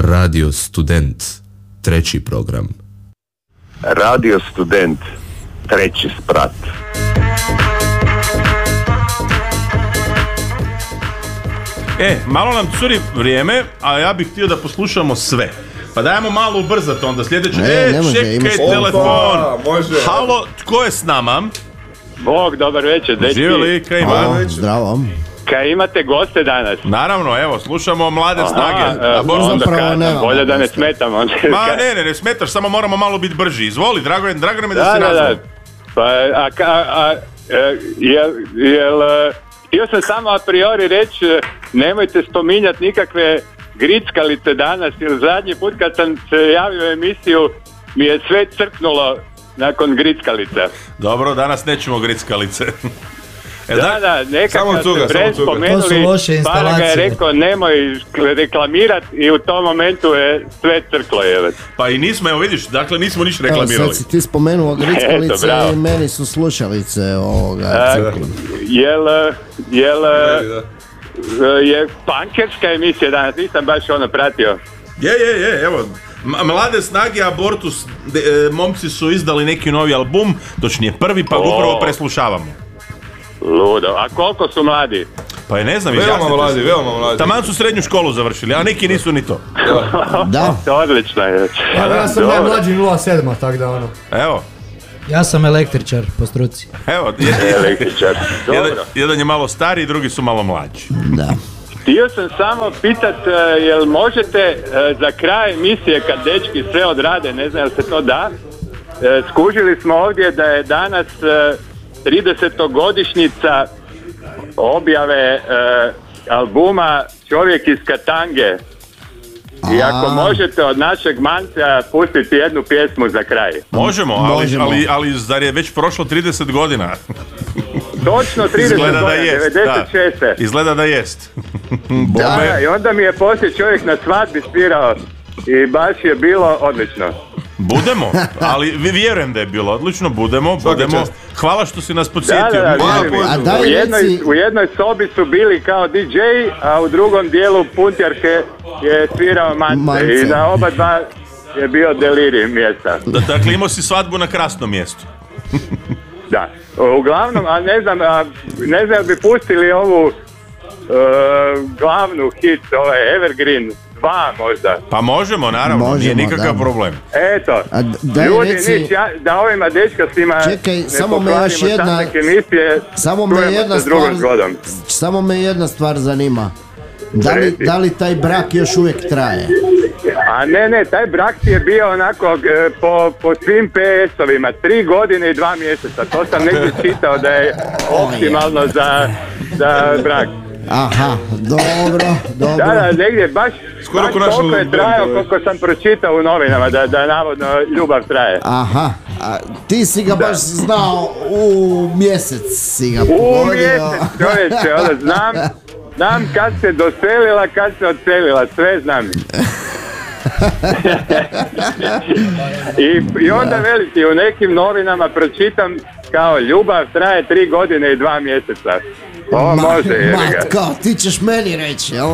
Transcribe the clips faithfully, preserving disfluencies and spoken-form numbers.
Radio Student, treći program. Radio Student, treći sprat. E, malo nam curi vrijeme, a ja bih htio da poslušamo sve. Pa dajmo malo ubrzati onda sljedeće. Ne, e, ne može, čekaj imaš... telefon. Opa, može. Halo, tko je s nama? Bog, dobar večer, dečki. Živjeli, kaj ima? A, zdravo. Kaj imate goste danas? Naravno, evo, slušamo Mlade snage. Aha, A, onda zapravo kad, nemamo bolje da ne goste. smetam. Onda, Ma ne, ne, ne smetaš, samo moramo malo biti brži. Izvoli, drago, je, drago nam je da, da, si da, nazvan. da. Pa, a, a, a, e, jel, jel, e, htio sam samo a priori reći, e, nemojte spominjati nikakve grickalice danas, jer zadnji put kad sam se javio u emisiju mi je sve crknulo nakon grickalica. Dobro, danas nećemo grickalice. E, Da, da, nekako Samo cuga, ste samo Brand cuga. spomenuli, To su loše Para ga je instalacije. rekao nemoj reklamirati i u tom momentu je sve crklo je. Pa i nismo, evo vidiš, dakle nismo ništa Evo, reklamirali. sad si ti spomenuo Eto, grickalice bravo. i meni su slušalice ovoga. A, crkle. jel, jel, Da. je pankerska emisija danas, nisam baš ono pratio. Je, je, je, evo. M- Mlade snage Abortus, de, e, momci su izdali neki novi album, točnije prvi, pa ga O. upravo preslušavamo. Ludo, a koliko su mladi? Pa je ne znam, Veoma izjasnite mladi, se. veoma mladi. Taman su srednju školu završili, a neki nisu ni to. Da. Odlično je. Ja, ja sam Dobro. najmlađi nula sedam, tako da ono. Evo, Ja sam električar po struci. evo, jedan, Električar. jedan, Dobro. jedan je malo stariji, drugi su malo mlađi. Da. Htio sam samo pitat, e, jel možete e, za kraj emisije kad dečki sve odrade, ne znam jel se to da, e, skužili smo ovdje da je danas e, tridesetogodišnjica objave e, albuma Čovjek iz Katange. I ako A. možete od našeg Manca pustiti jednu pjesmu za kraj. Možemo, ali, Možemo. ali, ali zar je već prošlo trideset godina? Točno trideset Izgleda da godina, jest, devedeset šeste. da. Izgleda da jest. Da, Bome, i onda mi je poslije čovjek na svadbi svirao i baš je bilo odlično. budemo, ali vi- vjerujem da je bilo odlično, budemo, Svaka budemo. čast. Hvala što si nas Da, podsjetio. da, da, Hvala, vjerujem. A daj u, jednoj, reci- u jednoj sobi su bili kao di džej, a u drugom dijelu Puntjarke je svirao Mance. Mance. I na oba dva je bio delirij mjesta. Da, dakle, imao si svadbu na krasnom mjestu. Da. Uglavnom, a ne znam, a, ne znam bi pustili ovu e, glavnu hit, ovaj Evergreen dva možda. Pa možemo, naravno, Možemo, nije nikakav da. problem. Eto, A d- daj ljudi, reci- nić, ja, da ovima dečkastima Čekaj, ne samo me pokvarimo još jedna- ostatak emisije, Samo me čujemo jedna se s drugom stvar, zgodom. samo me jedna stvar zanima. Da li, Reci. da li taj brak još uvijek traje? A ne, ne, taj brak ti je bio onako e, po, po svim P S-ovima, tri godine i dva mjeseca. To sam negdje čitao da je optimalno za, za brak. Aha, dobro, dobro. Da, da, negdje baš, Skoro baš ko naš toliko je band, trajao ovaj. koliko sam pročitao u novinama, da, da navodno ljubav traje. Aha, a ti si ga baš znao u mjesec si ga U pogodio. mjesec, čovječe, ono, znam, znam kad se doselila, kad se odselila, sve znam. I, I onda veliki, u nekim novinama pročitam kao ljubav traje tri godine i dva mjeseca. O, Ma- može, jebi ma, ga. kao ti ćeš meni reći, jel?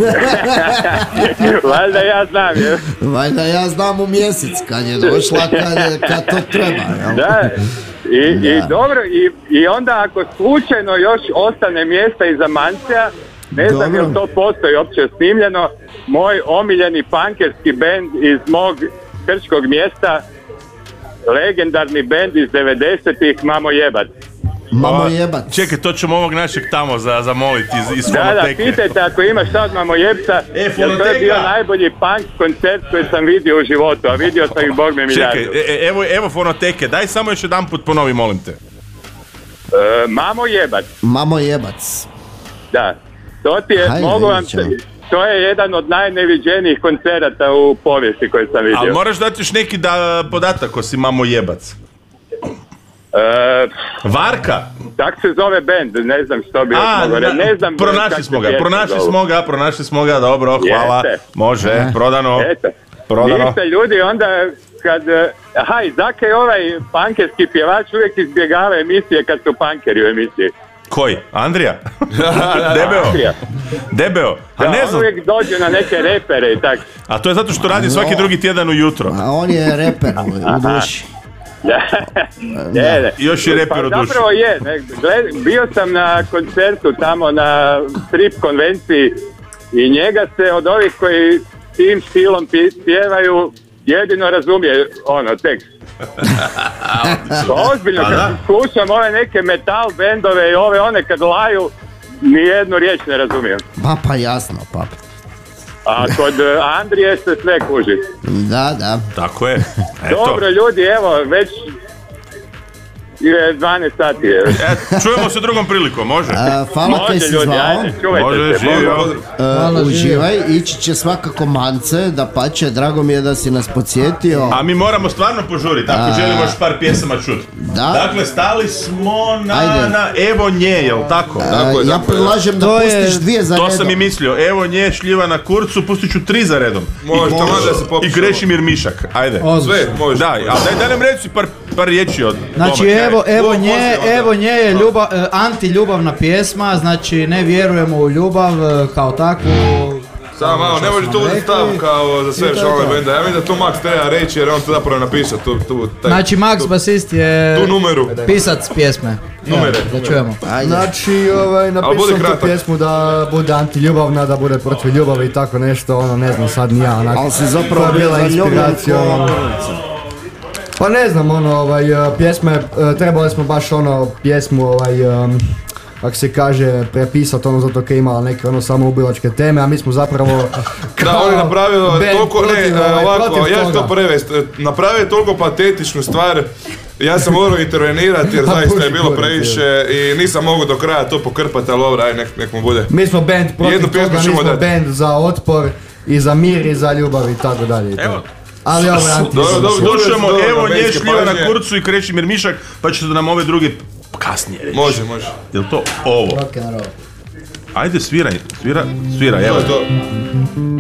Valjda ja znam, jel? Valjda ja znam u mjesec kad je došla, kad, je, kad to treba, jel? Da, i, Da. i dobro, i, i onda ako slučajno još ostane mjesta iza Mancija, ne znam Dobro. jel to postoji uopće snimljeno, moj omiljeni punkerski bend iz mog krčkog mjesta, legendarni bend iz devedesetih, Mamo jebat. Mamo A, jebac. Čekaj, to ćemo ovog našeg tamo za, zamoliti iz, iz Da, da, fonoteke. pitajte ako ima šta od Mamo jebca, E, jer to je fonoteka. bio najbolji punk koncert koji sam vidio u životu, a vidio sam ih bog me milijardu. Čekaj, e, e, evo, evo fonoteke, daj samo još jedan put ponovi, molim te. E, Mamo jebat. Mamo jebac. Da, to ti je, Hajde, mogu vam, vidjet ćemo. to je jedan od najneviđenijih koncerata u povijesti koji sam vidio. Ali moraš dati još neki da, podatak ko si Mamo jebac. E, Varka? tak se zove bend, ne znam što bi još A, mogao reći, na- ne znam pronašli kak se smo ga, pjesme pronašli zovu. smo ga, pronašli smo ga, dobro, hvala, Jeste. može, E. prodano, Eto, prodano. niste ljudi onda kad, e, aha i zakaj ovaj pankerski pjevač uvijek izbjegava emisije kad su pankeri u emisiji. Koji? Andrija? Debeo? Andrija. Debeo? A Da, ne on znam. uvijek dođe na neke repere i tak. A to je zato što radi svaki drugi tjedan ujutro. A on je reper u, u duši. ne, ne. Još je reper Pa u duši. zapravo je, ne, gled, bio sam na koncertu tamo na strip konvenciji i njega se od ovih koji tim stilom pi- pjevaju jedino razumije ono tekst. Ozbiljno, Pa kad da. slušam ove neke metal bendove i ove one kad laju, nijednu riječ ne razumijem. Pa pa jasno, pa. A kod eh, Andrije se sve kuži. Da, da. Tako je. Eto. Dobro ljudi, evo, već je dvanaest sati. Je. E, čujemo se drugom prilikom, može? A, hvala kaj Može si ljudi, zvao. ajde, čuvajte Može, se. živio. Bog. E, uživaj, ići će svakako Mance, da pače, drago mi je da si nas podsjetio. A mi moramo stvarno požuriti, ako A. želimo još par pjesama čuti. Da. Dakle, stali smo na, Ajde. na Evo nje, jel tako? E, Tako je, ja tako je. predlažem da To je- pustiš dvije za To redom. sam i mislio, Evo nje, Šljiva na kurcu, pustit ću tri za redom. Može, I, tamo da se I popišemo. Krešimir Mišak, ajde. Odlično. Sve, može. Da, a daj, daj nam reci par, par riječi od Znači Toma. evo, evo Ovo nje, poslije onda. evo nje je ljubav, e, anti-ljubavna pjesma, znači ne vjerujemo u ljubav e, kao takvu. Samo malo, ne može smo tu uzeti rekli. stav kao za sve I to je članove to. benda. Ja mislim da to Max treba reći jer on to zapravo napisao tu, tu, taj, Znači Max tu, basist je tu numeru. pisac pjesme. Numere. Evo, da čujemo. Ajde. Znači, ovaj, bude napisao sam kratak. tu pjesmu da bude antiljubavna, da bude protiv ljubavi i tako nešto, ono, ne znam sad ni ja, onako. Ali si zapravo To je bila bio zaljubljen inspiracija, ko ono. Pa ne znam, ono, ovaj, eh, pjesme, eh, trebali smo baš ono, pjesmu, ovaj, um, kako se kaže, prepisati ono zato kaj je imala neke ono samoubilačke teme, a mi smo zapravo Da, on je napravio band toliko, ne, protiv, ovaj, ovako, protiv ja ću to toga. prevest. Napravio je toliko patetičnu stvar, ja sam morao intervenirati jer Pa, zaista je puši bilo kurac, previše i nisam mogao do kraja to pokrpati, ali dobro, aj nek, nek mu bude. Mi smo band protiv Jednu toga, pjesmu mi ćemo smo dati. band za otpor i za mir i za ljubav i tako dalje. i to. Evo. Ali ovo je anti. Dobro, dobro, Slušamo dobro, Evo dobro, nje, benske Šljiva na pažnje. kurcu i Krešimir Mišak, pa ćete nam ove druge kasnije reći. Može, može. Jel to ovo? Rock'n'roll. Ajde, sviraj, svira, svira, To evo. je to.